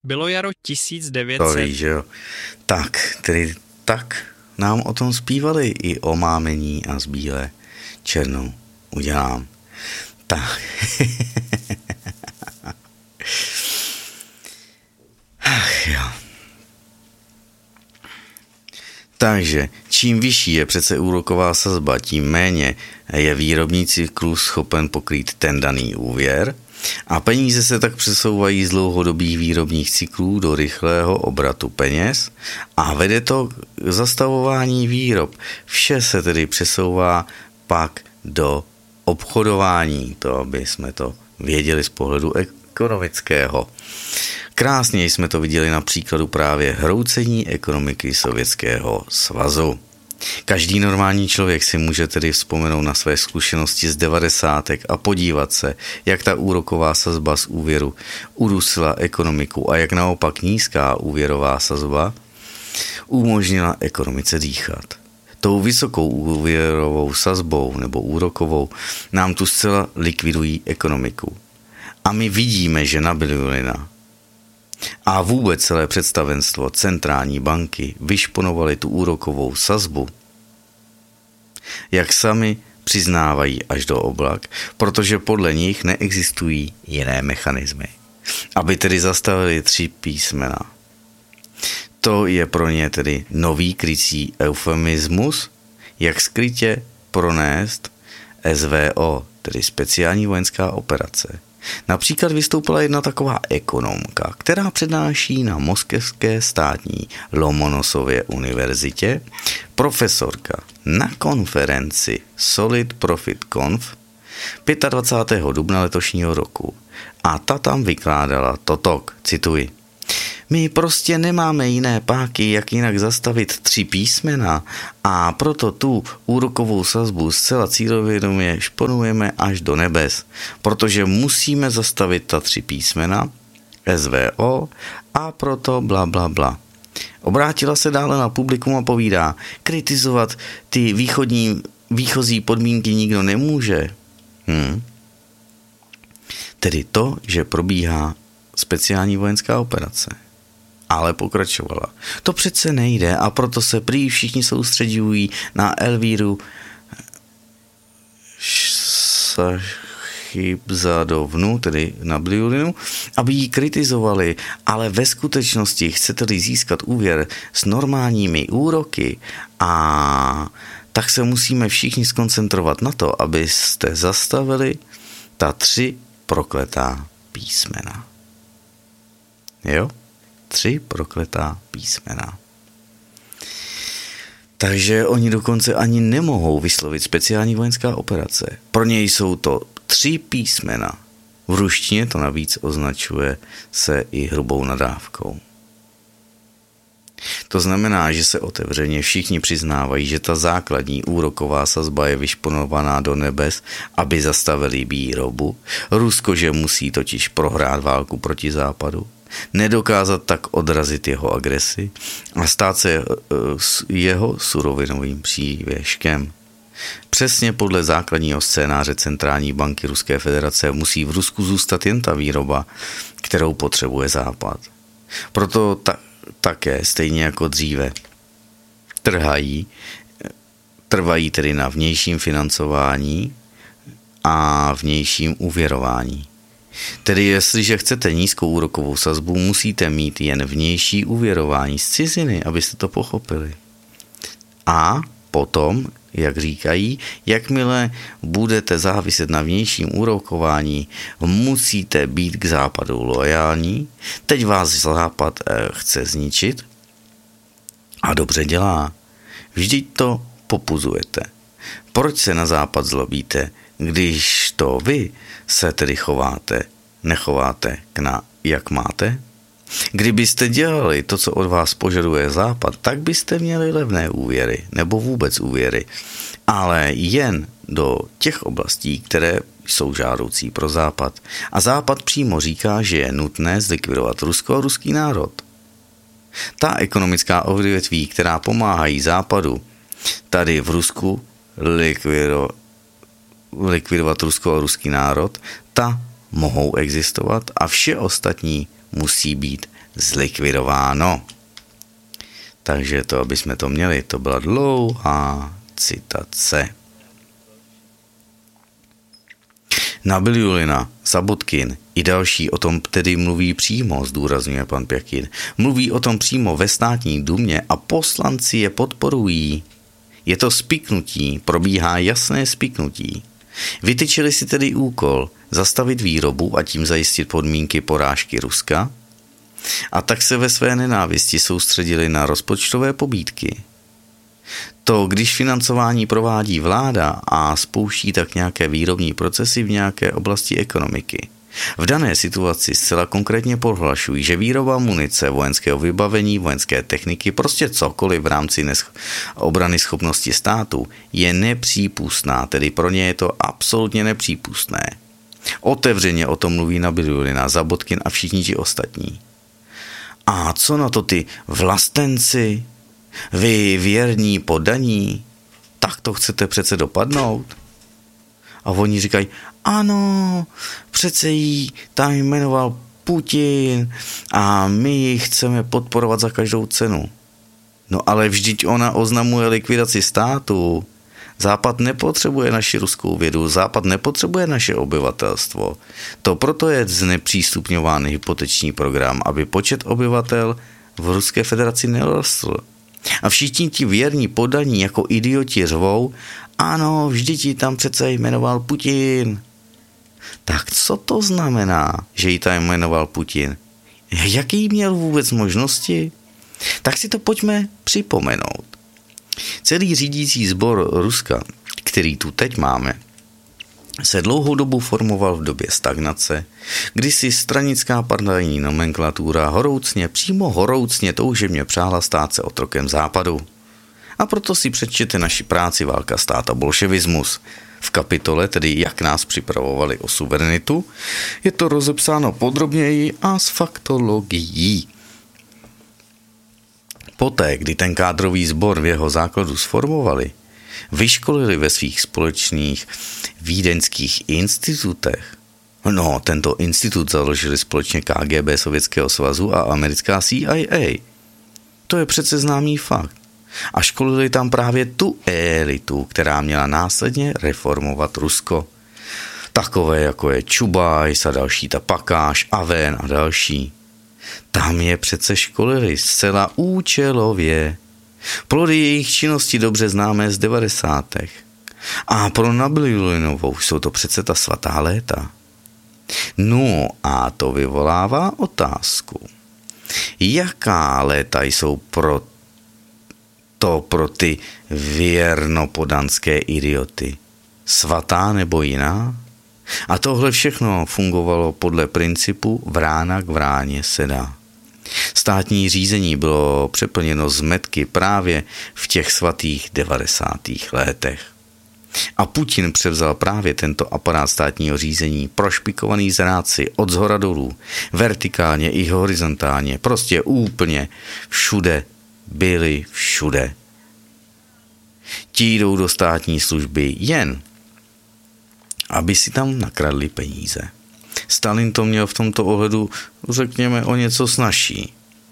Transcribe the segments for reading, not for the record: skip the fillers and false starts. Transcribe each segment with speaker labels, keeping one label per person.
Speaker 1: Bylo jaro 1900.
Speaker 2: To víš, jo. Tak, tedy tak nám o tom zpívali i o mámení a z bílé černou udělám. Tak. Ach jo. Takže čím vyšší je přece úroková sazba, tím méně je výrobní cyklus schopen pokrýt ten daný úvěr a peníze se tak přesouvají z dlouhodobých výrobních cyklů do rychlého obratu peněz a vede to k zastavování výrob. Vše se tedy přesouvá pak do obchodování, to aby jsme to věděli z pohledu ekonomického. Krásně jsme to viděli na příkladu právě hroucení ekonomiky Sovětského svazu. Každý normální člověk si může tedy vzpomenout na své zkušenosti z 90. a podívat se, jak ta úroková sazba z úvěru udusila ekonomiku a jak naopak nízká úvěrová sazba umožnila ekonomice dýchat. Tou vysokou úvěrovou sazbou nebo úrokovou nám tu zcela likvidují ekonomiku. A my vidíme, že Nabiliolina a vůbec celé představenstvo centrální banky vyšponovali tu úrokovou sazbu, jak sami přiznávají až do oblak, protože podle nich neexistují jiné mechanismy, aby tedy zastavili 3 písmena. To je pro ně tedy nový krycí eufemismus, jak skrytě pronést SVO, tedy speciální vojenská operace. Například vystoupila jedna taková ekonomka, která přednáší na Moskevské státní Lomonosově univerzitě, profesorka na konferenci Solid Profit Conf 25. dubna letošního roku. A ta tam vykládala toto, cituji. My prostě nemáme jiné páky, jak jinak zastavit 3 písmena a proto tu úrokovou sazbu zcela cílevědomě šponujeme až do nebes, protože musíme zastavit ta 3 písmena, SVO a proto bla bla bla. Obrátila se dále na publikum a povídá, kritizovat ty výchozí podmínky nikdo nemůže. Tedy to, že probíhá speciální vojenská operace. Ale pokračovala. To přece nejde a proto se prý všichni soustředují na Elvíru Šachibzadovnu, tedy Nabiliolinu, aby ji kritizovali, ale ve skutečnosti chcete-li získat úvěr s normálními úroky a tak se musíme všichni skoncentrovat na to, abyste zastavili ta 3 prokletá písmena. Jo? 3 prokletá písmena. Takže oni dokonce ani nemohou vyslovit speciální vojenská operace. Pro něj jsou to 3 písmena. V ruštině to navíc označuje se i hrubou nadávkou. To znamená, že se otevřeně všichni přiznávají, že ta základní úroková sazba je vyšponovaná do nebes, aby zastavili výrobu. Rusko, že musí totiž prohrát válku proti západu, nedokázat tak odrazit jeho agresi a stát se jeho surovinovým přívěškem. Přesně podle základního scénáře Centrální banky Ruské federace musí v Rusku zůstat jen ta výroba, kterou potřebuje Západ. Proto také, stejně jako dříve, trvají tedy na vnějším financování a vnějším úvěrování. Tedy jestliže chcete nízkou úrokovou sazbu, musíte mít jen vnější úvěrování z ciziny, abyste to pochopili. A potom, jak říkají, jakmile budete záviset na vnějším úrokování, musíte být k Západu loajální. Teď vás Západ chce zničit a dobře dělá. Vždyť to popuzujete. Proč se na Západ zlobíte, když to vy se tedy nechováte jak máte? Kdybyste dělali to, co od vás požaduje Západ, tak byste měli levné úvěry, nebo vůbec úvěry, ale jen do těch oblastí, které jsou žádoucí pro Západ. A Západ přímo říká, že je nutné zlikvidovat Rusko a ruský národ. Ta ekonomická odvětví, která pomáhají Západu, tady v Rusku likvidovat Rusko a ruský národ, ta mohou existovat a vše ostatní musí být zlikvidováno. Takže to, aby jsme to měli, to byla dlouhá citace. Nabiliulina, Zabotkin i další o tom tedy mluví přímo, zdůrazňuje pan Pjakin. Mluví o tom přímo ve státní dumě a poslanci je podporují. Je to spiknutí, probíhá jasné spiknutí. Vytyčili si tedy úkol zastavit výrobu a tím zajistit podmínky porážky Ruska a tak se ve své nenávisti soustředili na rozpočtové pobídky. To, když financování provádí vláda a spouští tak nějaké výrobní procesy v nějaké oblasti ekonomiky. V dané situaci zcela konkrétně prohlašují, že výroba munice, vojenského vybavení, vojenské techniky, prostě cokoliv v rámci obrany schopnosti státu je nepřípustná, tedy pro ně je to absolutně nepřípustné. Otevřeně o tom mluví Nabiliulina, Zabotkin a všichni ti ostatní. A co na to ty vlastenci? Vy věrní poddaní? Tak to chcete přece dopadnout? A oni říkají, ano, přece jí tam jmenoval Putin a my ji chceme podporovat za každou cenu. No ale vždyť ona oznamuje likvidaci státu. Západ nepotřebuje naši ruskou vědu, Západ nepotřebuje naše obyvatelstvo. To proto je znepřístupňován hypoteční program, aby počet obyvatel v Ruské federaci nerostl. A všichni ti věrní poddaní jako idioti řvou, ano, vždyť ji tam přece jmenoval Putin. Tak co to znamená, že ji tam jmenoval Putin? Jaký měl vůbec možnosti? Tak si to pojďme připomenout. Celý řídící sbor Ruska, který tu teď máme, se dlouhou dobu formoval v době stagnace, kdy si stranická partajní nomenklatura přímo horoucně toužebně přála stát se otrokem západu. A proto si přečtěte naši práci Válka stát a bolševismus. V kapitole, tedy jak nás připravovali o suverenitu, je to rozepsáno podrobněji a s faktologií. Poté, kdy ten kádrový sbor v jeho základu sformovali, vyškolili ve svých společných vídeňských institutech. No, tento institut založili společně KGB Sovětského svazu a americká CIA. To je přece známý fakt. A školili tam právě tu elitu, která měla následně reformovat Rusko. Takové jako je Čubajs a další ta Pakáš, Aven a další. Tam je přece školili zcela účelově. Plody jejich činnosti dobře známé z 90. A pro Nabiliulinovou jsou to přece ta svatá léta. No a to vyvolává otázku. Jaká léta jsou pro ty věrnopodanské idioty? Svatá nebo jiná? A tohle všechno fungovalo podle principu vrána k vráně se dá. Státní řízení bylo přeplněno zmetky právě v těch svatých 90. letech. A Putin převzal právě tento aparát státního řízení, prošpikovaný zrádci od zhora dolů, vertikálně i horizontálně, prostě úplně všude, byli všude. Ti jdou do státní služby jen, aby si tam nakradli peníze. Stalin to měl v tomto ohledu, řekněme, o něco snazší.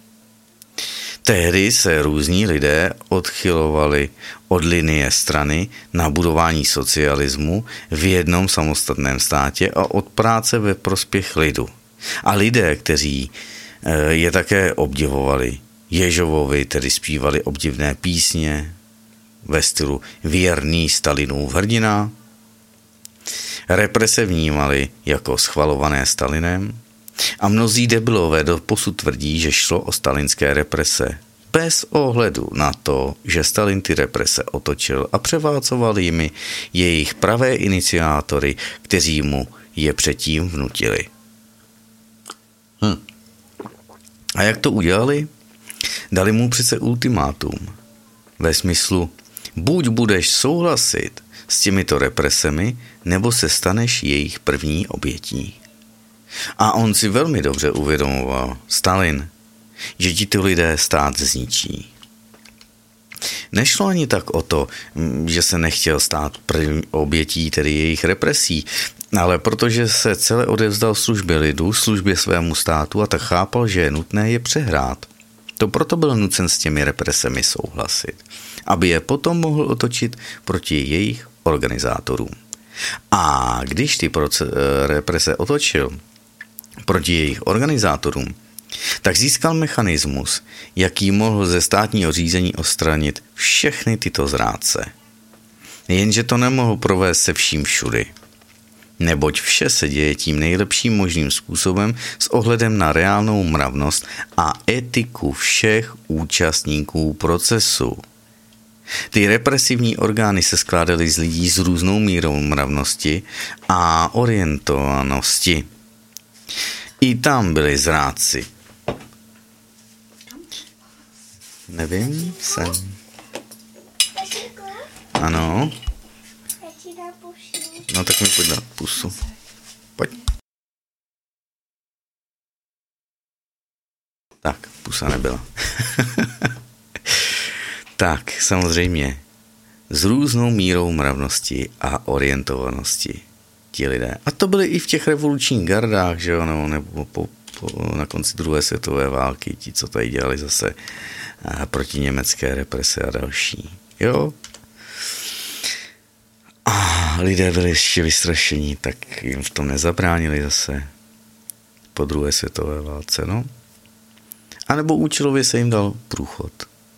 Speaker 2: Tehdy se různí lidé odchylovali od linie strany na budování socialismu v jednom samostatném státě a od práce ve prospěch lidu. A lidé, kteří je také obdivovali, Ježovovi tedy zpívali obdivné písně ve stylu věrný Stalinův hrdina, represe vnímali jako schvalované Stalinem a mnozí debilové doposud tvrdí, že šlo o stalinské represe, bez ohledu na to, že Stalin ty represe otočil a převálcoval jimi jejich pravé iniciátory, kteří mu je předtím vnutili. A jak to udělali? Dali mu přece ultimátum. Ve smyslu, buď budeš souhlasit s těmito represemi, nebo se staneš jejich první obětí. A on si velmi dobře uvědomoval, Stalin, že ti ty lidé stát zničí. Nešlo ani tak o to, že se nechtěl stát obětí tedy jejich represí, ale protože se celé odevzdal službě lidu, službě svému státu a tak chápal, že je nutné je přehrát. To proto byl nucen s těmi represemi souhlasit, aby je potom mohl otočit proti jejich organizátorům. A když ty represe otočil proti jejich organizátorům, tak získal mechanismus, jaký mohl ze státního řízení odstranit všechny tyto zrádce. Jenže to nemohl provést se vším všudy. Neboť vše se děje tím nejlepším možným způsobem s ohledem na reálnou mravnost a etiku všech účastníků procesu. Ty represivní orgány se skládaly z lidí s různou mírou mravnosti a orientovanosti. I tam byli zrádci. Nevím, jsem. Ano. No tak mi pojď dát pusu. Pojď. Tak, pusa nebyla. Tak, samozřejmě. S různou mírou mravnosti a orientovanosti ti lidé. A to byly i v těch revolučních gardách, že jo, nebo na konci druhé světové války, ti, co tady dělali zase proti německé represe a další. Jo. A lidé byli ještě vystrašení, tak jim v tom nezabránili zase po druhé světové válce, no. A nebo účelově se jim dal průchod.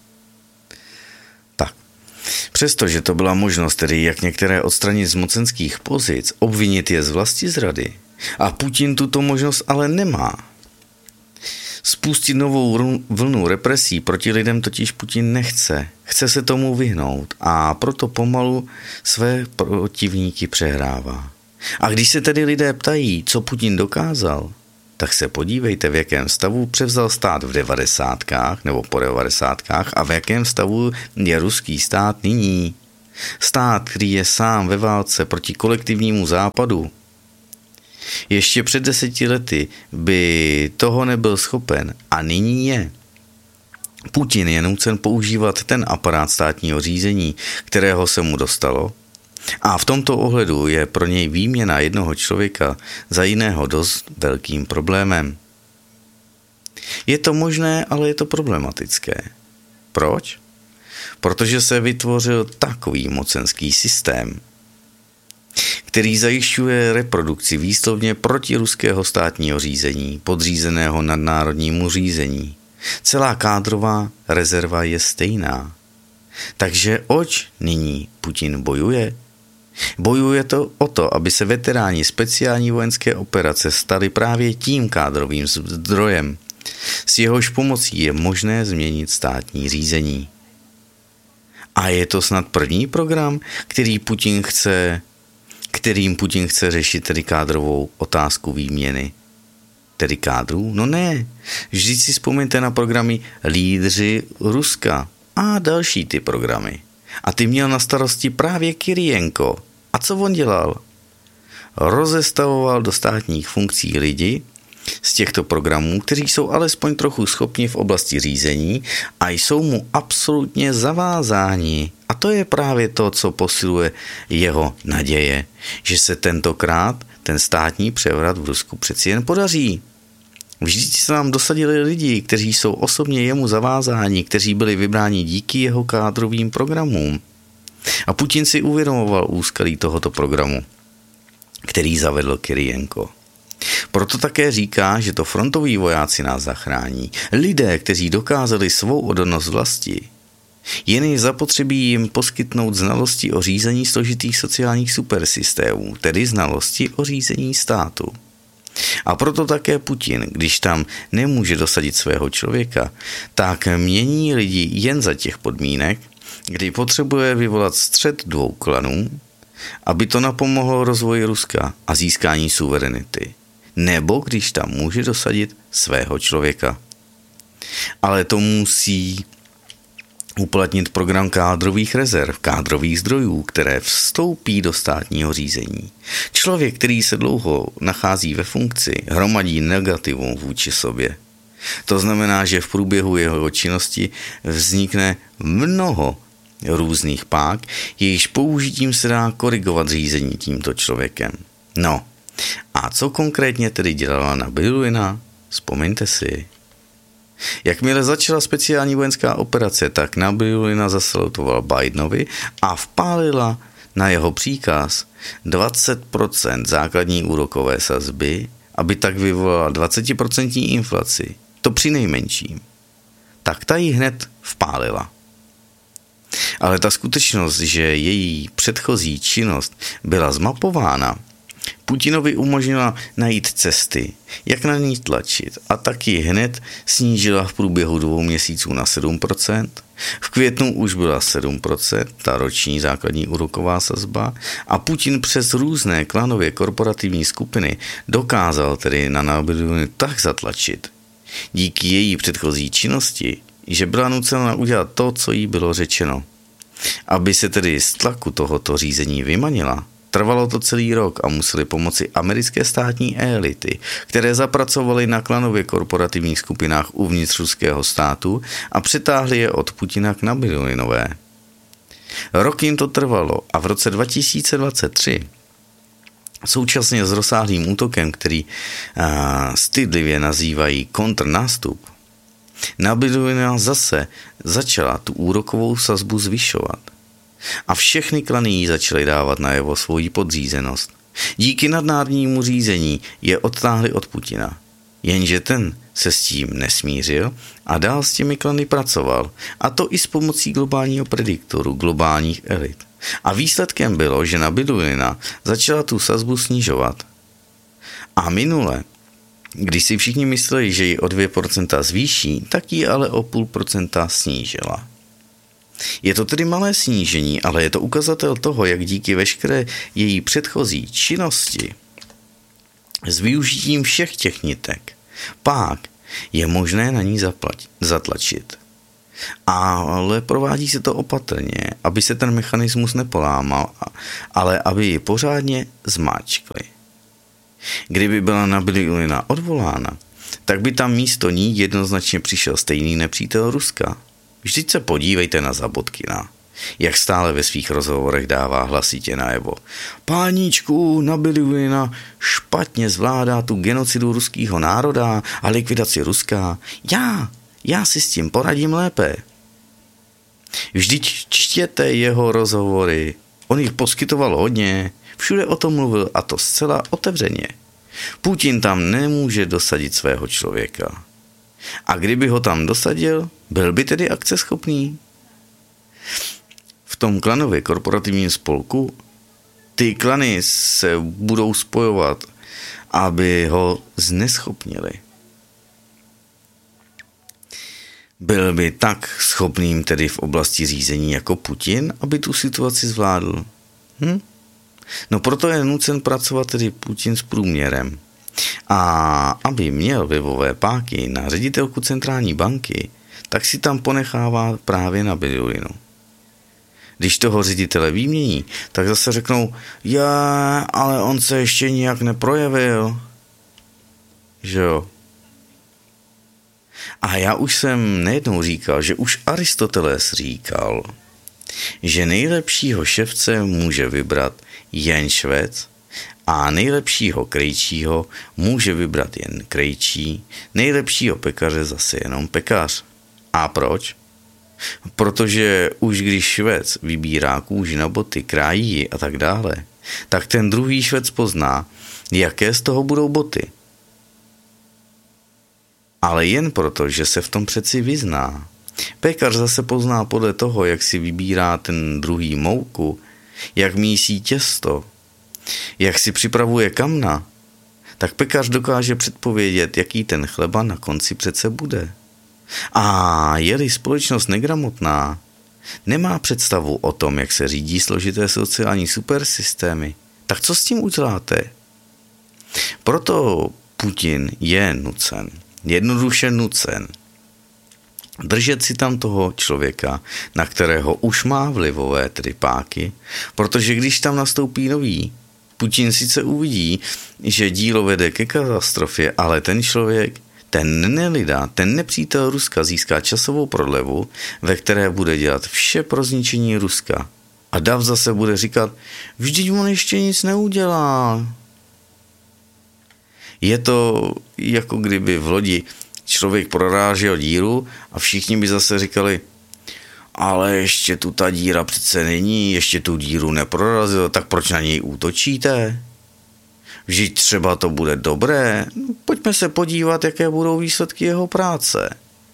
Speaker 2: Tak. Přestože to byla možnost, tedy jak některé odstranit z mocenských pozic, obvinit je z vlastizrady, a Putin tuto možnost ale nemá. Spustit novou vlnu represí proti lidem totiž Putin nechce. Chce se tomu vyhnout a proto pomalu své protivníky přehrává. A když se tedy lidé ptají, co Putin dokázal, tak se podívejte, v jakém stavu převzal stát v 90kách nebo po 90kách a v jakém stavu je ruský stát nyní. Stát, který je sám ve válce proti kolektivnímu západu. Ještě před 10 lety by toho nebyl schopen a nyní je. Putin je nucen používat ten aparát státního řízení, kterého se mu dostalo, a v tomto ohledu je pro něj výměna jednoho člověka za jiného dost velkým problémem. Je to možné, ale je to problematické. Proč? Protože se vytvořil takový mocenský systém, který zajišťuje reprodukci výslovně protiruského státního řízení, podřízeného nadnárodnímu řízení. Celá kádrová rezerva je stejná. Takže oč nyní Putin bojuje? Bojuje to o to, aby se veteráni speciální vojenské operace stali právě tím kádrovým zdrojem. S jehož pomocí je možné změnit státní řízení. A je to snad první program, kterým Putin chce řešit tedy kádrovou otázku výměny. Tedy kádrů? No ne. Vždyť si vzpomeňte na programy Lídři Ruska a další ty programy. A ty měl na starosti právě Kyrienko. A co on dělal? Rozestavoval do státních funkcí lidi z těchto programů, kteří jsou alespoň trochu schopni v oblasti řízení a jsou mu absolutně zavázáni. A to je právě to, co posiluje jeho naděje, že se tentokrát ten státní převrat v Rusku přeci jen podaří. Vždyť se nám dosadili lidi, kteří jsou osobně jemu zavázáni, kteří byli vybráni díky jeho kádrovým programům. A Putin si uvědomoval úskalí tohoto programu, který zavedl Kyrienko. Proto také říká, že to frontoví vojáci nás zachrání. Lidé, kteří dokázali svou odolnost vlasti, jen zapotřebí jim poskytnout znalosti o řízení složitých sociálních supersystémů, tedy znalosti o řízení státu. A proto také Putin, když tam nemůže dosadit svého člověka, tak mění lidi jen za těch podmínek, kdy potřebuje vyvolat střet dvou klanů, aby to napomohlo rozvoji Ruska a získání suverenity. Nebo když tam může dosadit svého člověka. Ale to musí uplatnit program kádrových rezerv, kádrových zdrojů, které vstoupí do státního řízení. Člověk, který se dlouho nachází ve funkci, hromadí negativum vůči sobě. To znamená, že v průběhu jeho činnosti vznikne mnoho různých pák, jejichž použitím se dá korigovat řízení tímto člověkem. No, a co konkrétně tedy dělala Nabílullina? Vzpomeňte si. Jakmile začala speciální vojenská operace, tak Nabílullina zasalutovala Bidenovi a vpálila na jeho příkaz 20% základní úrokové sazby, aby tak vyvolala 20% inflaci. To při nejmenším. Tak ta ji hned vpálila. Ale ta skutečnost, že její předchozí činnost byla zmapována, Putinovi umožnila najít cesty, jak na ní tlačit, a taky hned snížila v průběhu 2 měsíců na 7%. V květnu už byla 7%, ta roční základní úroková sazba, a Putin přes různé klanově korporativní skupiny dokázal tedy na Nabílullinu tak zatlačit, díky její předchozí činnosti, že byla nucena udělat to, co jí bylo řečeno. Aby se tedy z tlaku tohoto řízení vymanila, trvalo to celý rok a museli pomoci americké státní elity, které zapracovaly na klanově korporativních skupinách uvnitř ruského státu a přetáhly je od Putina k Nabílullinové. Rok jim to trvalo a v roce 2023 současně s rozsáhlým útokem, který stydlivě nazývají kontrnástup, Nabílullina zase začala tu úrokovou sazbu zvyšovat. A všechny klany jí začaly dávat najevo svoji podřízenost. Díky nadnárodnímu řízení je odtáhli od Putina. Jenže ten se s tím nesmířil a dál s těmi klany pracoval. A to i s pomocí globálního prediktoru, globálních elit. A výsledkem bylo, že Nabílullina začala tu sazbu snižovat. A minule, když si všichni mysleli, že ji o 2% zvýší, tak ji ale o 0,5% snížila. Je to tedy malé snížení, ale je to ukazatel toho, jak díky veškeré její předchozí činnosti s využitím všech těch nitek pak je možné na ní zatlačit. Ale provádí se to opatrně, aby se ten mechanismus nepolámal, ale aby ji pořádně zmáčkli. Kdyby byla Nabílullina odvolána, tak by tam místo ní jednoznačně přišel stejný nepřítel Ruska. Vždyť se podívejte na Zabotkina, jak stále ve svých rozhovorech dává hlasitě najevo. Páníčku, Nabílullina špatně zvládá tu genocidu ruského národa a likvidaci Ruska. Já si s tím poradím lépe. Vždyť čtěte jeho rozhovory. On jich poskytoval hodně, všude o tom mluvil, a to zcela otevřeně. Putin tam nemůže dosadit svého člověka. A kdyby ho tam dosadil, byl by tedy akceschopný? V tom klanově korporativním spolku ty klany se budou spojovat, aby ho zneschopnili. Byl by tak schopným tedy v oblasti řízení jako Putin, aby tu situaci zvládl? No proto je nucen pracovat tedy Putin s průměrem. A aby měl vlivové páky na ředitelku centrální banky, tak si tam ponechává právě Nabílullinu. Když toho ředitele výmění, tak zase řeknou, ale on se ještě nijak neprojevil. Že jo? A já už jsem nejednou říkal, že už Aristoteles říkal, že nejlepšího ševce může vybrat jen švec a nejlepšího krejčího může vybrat jen krejčí, nejlepšího pekaře zase jenom pekař. A proč? Protože už když švec vybírá kůži na boty, krájí ji a tak dále, tak ten druhý švec pozná, jaké z toho budou boty. Ale jen proto, že se v tom přeci vyzná. Pekař zase pozná podle toho, jak si vybírá ten druhý mouku, jak mísí těsto, jak si připravuje kamna, tak pekař dokáže předpovědět, jaký ten chleba na konci přece bude. A je-li společnost negramotná, nemá představu o tom, jak se řídí složité sociální supersystémy, tak co s tím uděláte? Proto Putin je nucen, jednoduše nucen, držet si tam toho člověka, na kterého už má vlivové tedy páky, protože když tam nastoupí nový, Putin sice uvidí, že dílo vede ke katastrofě, ale ten člověk, ten nelida, ten nepřítel Ruska získá časovou prodlevu, ve které bude dělat vše pro zničení Ruska. A dav zase bude říkat, vždyť on ještě nic neudělá. Je to jako kdyby v lodi člověk prorážel díru a všichni by zase říkali, ale ještě tu ta díra přece není, ještě tu díru neprorazil, tak proč na něj útočíte? Vždyť třeba to bude dobré, pojďme se podívat, jaké budou výsledky jeho práce.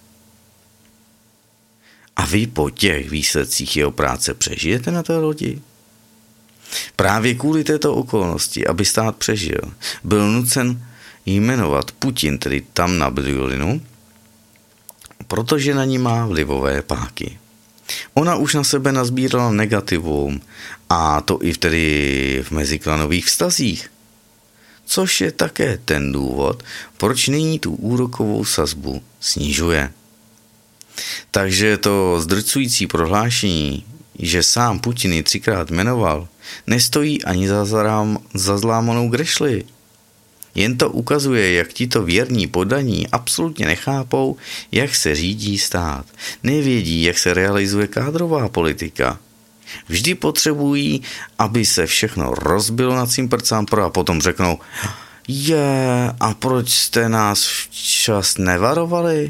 Speaker 2: A vy po těch výsledcích jeho práce přežijete na té lodi? Právě kvůli této okolnosti, aby stát přežil, byl nucen jmenovat Putin, tedy tam na Bylinu, protože na ní má vlivové páky. Ona už na sebe nazbírala negativum, a to i tedy v meziklanových vztazích. Což je také ten důvod, proč nyní tu úrokovou sazbu snižuje. Takže to zdrcující prohlášení, že sám Putin ji 3krát jmenoval, nestojí ani za zlámanou grešli. Jen to ukazuje, jak tito věrní poddaní absolutně nechápou, jak se řídí stát. Nevědí, jak se realizuje kádrová politika. Vždy potřebují, aby se všechno rozbilo na cimprcampr a potom řeknou, a proč jste nás včas nevarovali?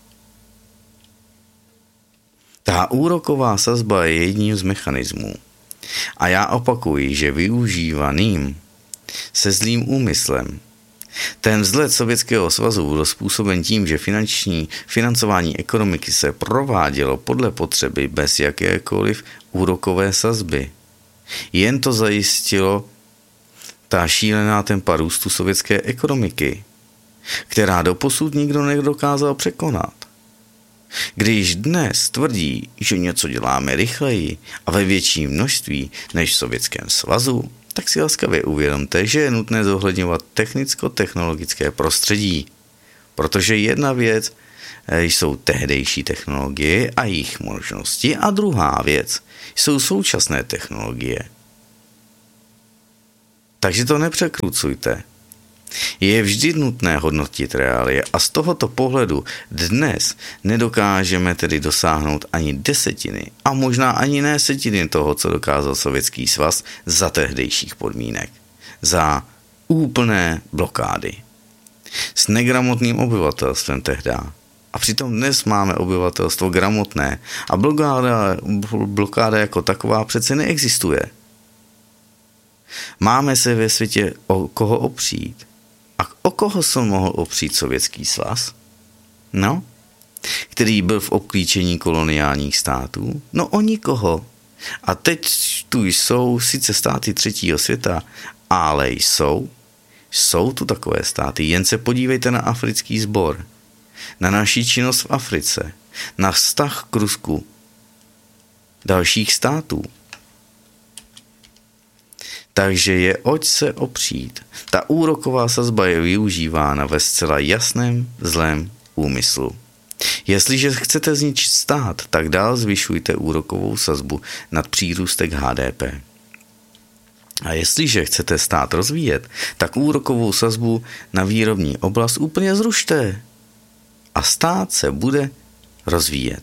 Speaker 2: Ta úroková sazba je jedním z mechanismů. A já opakuji, že využívaným se zlým úmyslem. Ten vzlet Sovětského svazu byl způsoben tím, že financování ekonomiky se provádělo podle potřeby bez jakékoliv úrokové sazby. Jen to zajistilo ta šílená tempa růstu sovětské ekonomiky, která doposud nikdo nedokázal překonat. Když dnes tvrdí, že něco děláme rychleji a ve větším množství než v Sovětském svazu, tak si laskavě uvědomte, že je nutné zohledňovat technicko-technologické prostředí. Protože jedna věc jsou tehdejší technologie a jejich možnosti a druhá věc jsou současné technologie. Takže to nepřekrucujte. Je vždy nutné hodnotit reálie a z tohoto pohledu dnes nedokážeme tedy dosáhnout ani desetiny a možná ani ne setiny toho, co dokázal Sovětský svaz za tehdejších podmínek. Za úplné blokády. S negramotným obyvatelstvem tehda. A přitom dnes máme obyvatelstvo gramotné a blokáda jako taková přece neexistuje. Máme se ve světě o koho opřít. A o koho se mohl opřít Sovětský svaz? No, který byl v obklíčení koloniálních států? No o nikoho. A teď tu jsou sice státy třetího světa, ale jsou tu takové státy. Jen se podívejte na africký sbor, na naši činnost v Africe, na vztah k Rusku dalších států. Takže je oč se opřít. Ta úroková sazba je využívána ve zcela jasném zlém úmyslu. Jestliže chcete zničit stát, tak dál zvyšujte úrokovou sazbu nad přírůstek HDP. A jestliže chcete stát rozvíjet, tak úrokovou sazbu na výrobní oblast úplně zrušte. A stát se bude rozvíjet.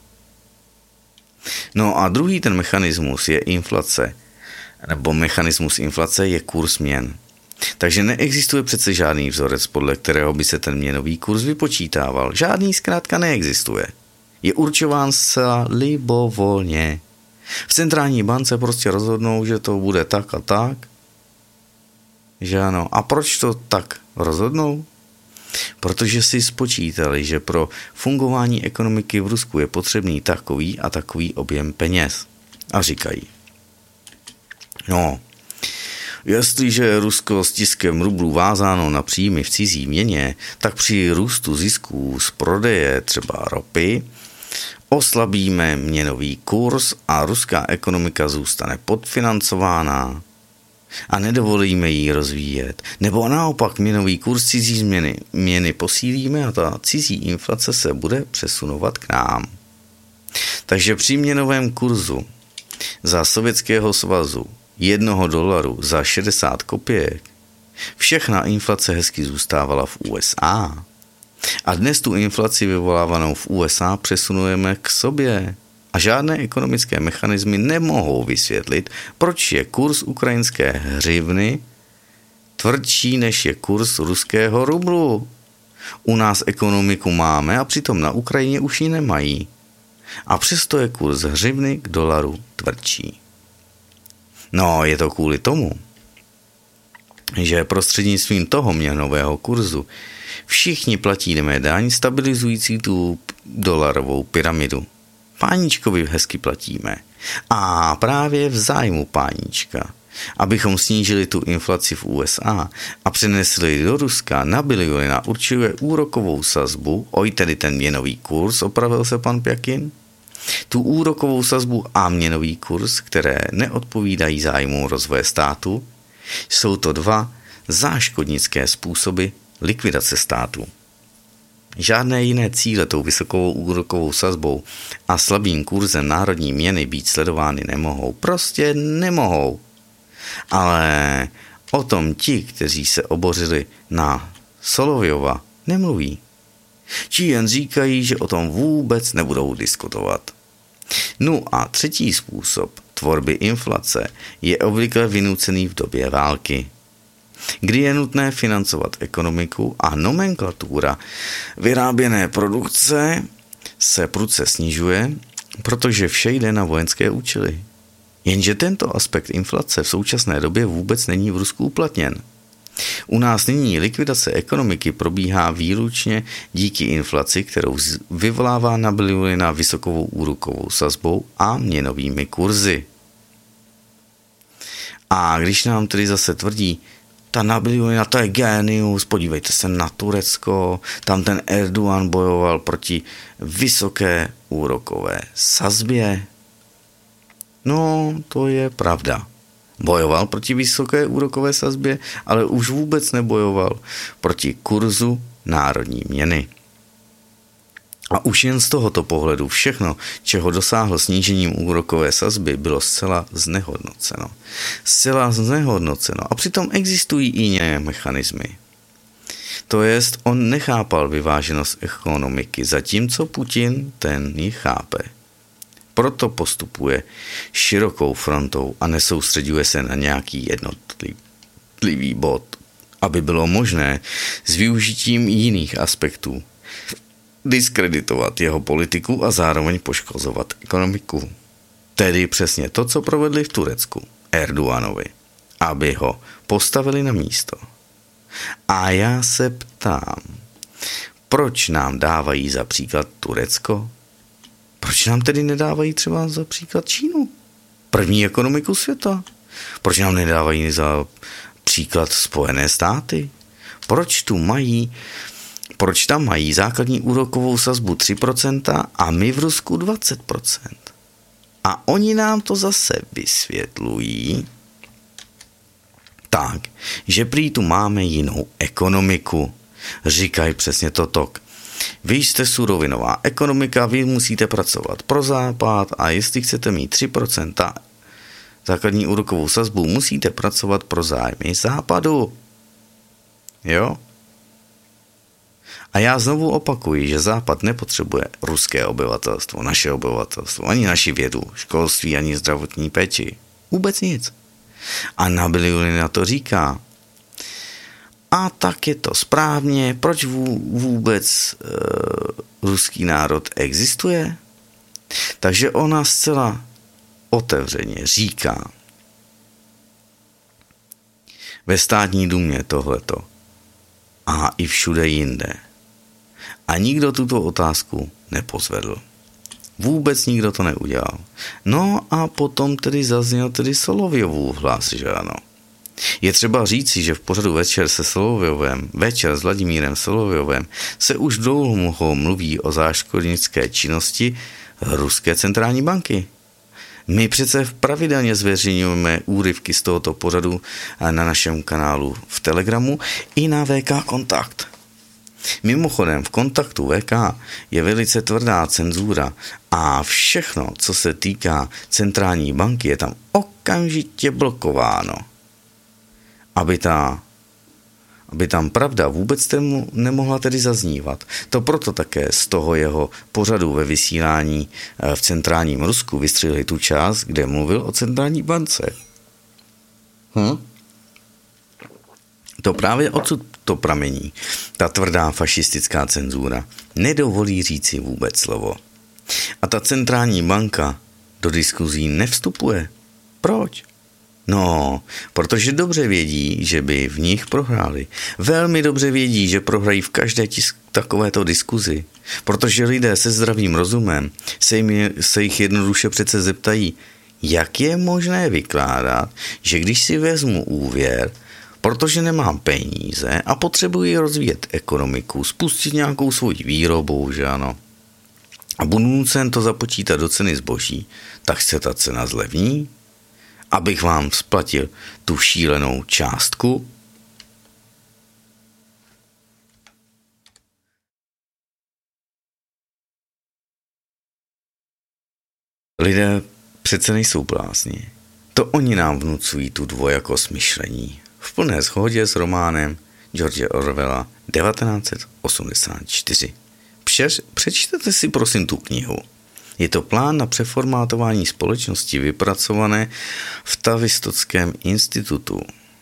Speaker 2: No a druhý ten mechanismus je inflace. Nebo mechanismus inflace je kurz měn. Takže neexistuje přece žádný vzorec, podle kterého by se ten měnový kurz vypočítával. Žádný zkrátka neexistuje. Je určován zcela libovolně. V centrální bance prostě rozhodnou, že to bude tak a tak. Že ano. A proč to tak rozhodnou? Protože si spočítali, že pro fungování ekonomiky v Rusku je potřebný takový a takový objem peněz. A říkají, no, jestliže je Rusko s tiskem rublů vázáno na příjmy v cizí měně, tak při růstu zisků z prodeje třeba ropy oslabíme měnový kurz a ruská ekonomika zůstane podfinancována a nedovolíme jí rozvíjet. Nebo naopak měnový kurz cizí měny posílíme a ta cizí inflace se bude přesunovat k nám. Takže při měnovém kurzu za Sovětského svazu $1 za 60 kopěk všechna inflace hezky zůstávala v USA. A dnes tu inflaci vyvolávanou v USA přesunujeme k sobě. A žádné ekonomické mechanismy nemohou vysvětlit, proč je kurz ukrajinské hřivny tvrdší, než je kurz ruského rublu. U nás ekonomiku máme a přitom na Ukrajině už ji nemají. A přesto je kurz hřivny k dolaru tvrdší. No, je to kvůli tomu, že prostřednictvím toho měnového kurzu všichni platíme daň stabilizující tu dolarovou pyramidu. Páničkovi hezky platíme. A právě v zájmu pánička, abychom snížili tu inflaci v USA a přenesli do Ruska na biliony na určuje úrokovou sazbu, tedy ten měnový kurz, opravil se pan Pjakin, tu úrokovou sazbu a měnový kurz, které neodpovídají zájmu rozvoje státu, jsou to dva záškodnické způsoby likvidace státu. Žádné jiné cíle tou vysokou úrokovou sazbou a slabým kurzem národní měny být sledovány nemohou. Prostě nemohou. Ale o tom ti, kteří se obořili na Solovyova, nemluví. Či jen říkají, že o tom vůbec nebudou diskutovat. No a třetí způsob tvorby inflace je obvykle vynucený v době války, kdy je nutné financovat ekonomiku a nomenklatura vyráběné produkce se prudce snižuje, protože vše jde na vojenské účely. Jenže tento aspekt inflace v současné době vůbec není v Rusku uplatněn. U nás nyní likvidace ekonomiky probíhá výlučně díky inflaci, kterou vyvolává na biliony na vysokou úrokovou sazbou a měnovými kurzy. A když nám tedy zase tvrdí, ta nabiliona, to je génius, podívejte se na Turecko, tam ten Erdogan bojoval proti vysoké úrokové sazbě. No, to je pravda. Bojoval proti vysoké úrokové sazbě, ale už vůbec nebojoval proti kurzu národní měny. A už jen z tohoto pohledu všechno, čeho dosáhl snížením úrokové sazby, bylo zcela znehodnoceno. Zcela znehodnoceno. A přitom existují i jiné mechanismy. To jest, on nechápal vyváženost ekonomiky, zatímco Putin ten ji chápe. Proto postupuje širokou frontou a nesoustředuje se na nějaký jednotlivý bod, aby bylo možné s využitím jiných aspektů diskreditovat jeho politiku a zároveň poškozovat ekonomiku. Tedy přesně to, co provedli v Turecku Erdoganovi, aby ho postavili na místo. A já se ptám, proč nám dávají za příklad Turecko? Proč nám tedy nedávají třeba za příklad Čínu? První ekonomiku světa. Proč nám nedávají za příklad Spojené státy? Proč tam mají základní úrokovou sazbu 3% a my v Rusku 20%? A oni nám to zase vysvětlují tak, že prý tu máme jinou ekonomiku. Říkají přesně toto. Vy jste surovinová ekonomika, vy musíte pracovat pro západ a jestli chcete mít 3% základní úrokovou sazbu, musíte pracovat pro zájmy západu. Jo? A já znovu opakuji, že západ nepotřebuje ruské obyvatelstvo, naše obyvatelstvo, ani naši vědu, školství, ani zdravotní péči. Vůbec nic. A Nabiliony na to říká. A tak je to správně, proč vůbec ruský národ existuje? Takže ona zcela otevřeně říká ve státní dumě tohleto a i všude jinde. A nikdo tuto otázku nepozvedl. Vůbec nikdo to neudělal. No a potom tedy zazněl tedy Solovyovův hlas, že ano. Je třeba říci, že v pořadu Večer s Vladimírem Solovyovem se už dlouho mluví o záškodnické činnosti Ruské centrální banky. My přece pravidelně zveřejňujeme úryvky z tohoto pořadu na našem kanálu v Telegramu i na VK Kontakt. Mimochodem v Kontaktu VK je velice tvrdá cenzura a všechno, co se týká centrální banky, je tam aby tam pravda vůbec nemohla tedy zaznívat. To proto také z toho jeho pořadu ve vysílání v centrálním Rusku vystřihli tu část, kde mluvil o centrální bance. To právě odsud to pramení. Ta tvrdá fašistická cenzura nedovolí říci vůbec slovo. A ta centrální banka do diskuzí nevstupuje. Proč? No, protože dobře vědí, že by v nich prohráli. Velmi dobře vědí, že prohrají v každé takovéto diskuzi. Protože lidé se zdravým rozumem se jich jednoduše přece zeptají, jak je možné vykládat, že když si vezmu úvěr, protože nemám peníze a potřebuji rozvíjet ekonomiku, spustit nějakou svoji výrobu, že ano, a budu nucen to započítat do ceny zboží, tak se ta cena zlevní, abych vám splatil tu šílenou částku. Lidé přece nejsou blázni. To oni nám vnucují tu dvojakost myšlení. V plné shodě s románem George Orwella 1984. Přečtěte si prosím tu knihu. Je to plán na přeformátování společnosti vypracované v Tavistockém institutu.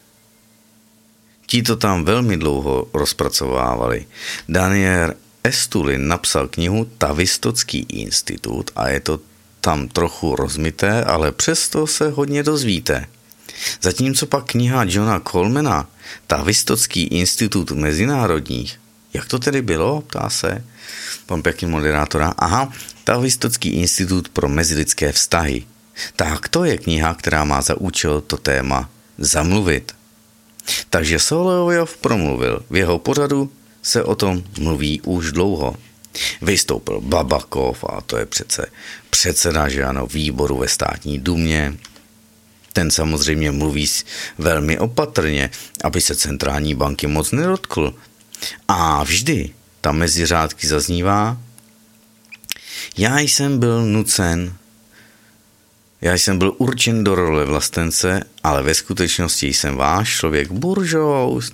Speaker 2: Ti to tam velmi dlouho rozpracovávali. Daniel Estulin napsal knihu Tavistocký institut a je to tam trochu rozmité, ale přesto se hodně dozvíte. Zatímco pak kniha Johna Colemana Tavistocký institut mezinárodních. Jak to tedy bylo? Ptá se pan pěkný moderátora. Aha, Tavistocký institut pro mezilidské vztahy. Tak to je kniha, která má za účel to téma zamluvit. Takže Solovjov promluvil. V jeho pořadu se o tom mluví už dlouho. Vystoupil Babakov, a to je přece předseda, že ano, výboru ve státní dumě. Ten samozřejmě mluví velmi opatrně, aby se centrální banky moc nedotkl. A vždy tam mezi řádky zaznívá: já jsem byl určen do role vlastence, ale ve skutečnosti jsem váš člověk buržous,